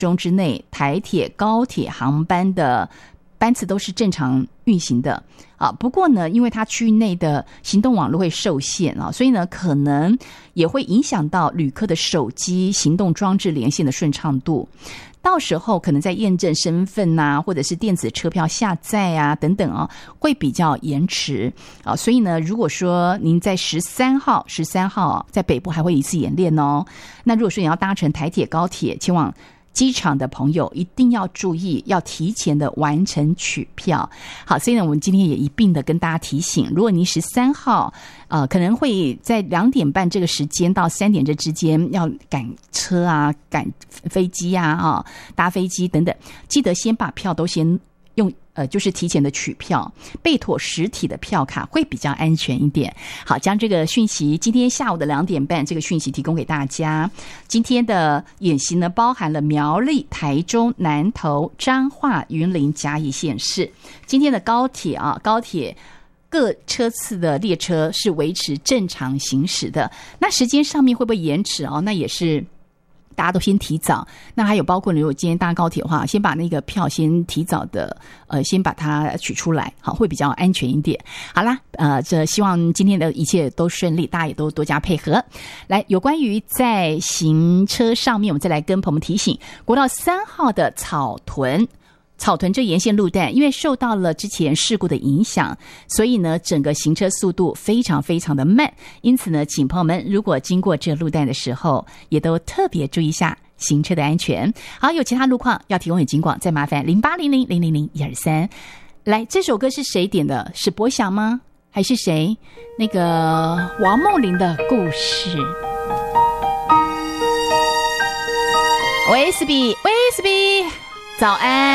钟之内，台铁、高铁航班的班次都是正常运行的啊。不过呢，因为它区域内的行动网络会受限啊，所以呢，可能也会影响到旅客的手机行动装置连线的顺畅度。到时候可能在验证身份啊，或者是电子车票下载啊等等啊，会比较延迟啊。所以呢，如果说您在13号在北部还会一次演练哦。那如果说你要搭乘台铁、高铁前往机场的朋友一定要注意，要提前的完成取票。好，所以呢，我们今天也一并的跟大家提醒，如果您13号可能会在2点半这个时间到3点这之间要赶车啊、赶飞机啊、搭飞机等等，记得先把票都先用就是提前的取票，备妥实体的票卡会比较安全一点。好，将这个讯息今天下午的2点半这个讯息提供给大家。今天的演习呢，包含了苗栗、台中、南投、彰化、云林、嘉义县市。今天的高铁各车次的列车是维持正常行驶的。那时间上面会不会延迟那也是大家都先提早。那还有包括如果今天搭高铁的话，先把那个票先提早的先把它取出来，好，会比较安全一点。好啦，这希望今天的一切都顺利，大家也都多加配合。来，有关于在行车上面，我们再来跟朋友们提醒，国道3号的草屯这沿线路段，因为受到了之前事故的影响，所以呢，整个行车速度非常非常的慢。因此呢，请朋友们如果经过这路段的时候，也都特别注意一下行车的安全。好，有其他路况要提供给警广，再麻烦0800000123。来，这首歌是谁点的？是博翔吗？还是谁？那个王梦玲的故事。威斯比，早安。